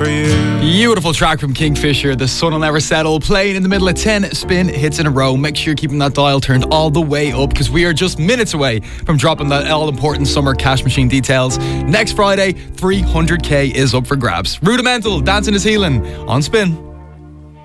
for you. Beautiful track from Kingfisher. The sun will never settle. Playing in the middle of 10 spin hits in a row. Make sure you're keeping that dial turned all the way up, because we are just minutes away from dropping that all-important summer cash machine details. Next Friday, 300k is up for grabs. Rudimental, Dancing is Healing on Spin.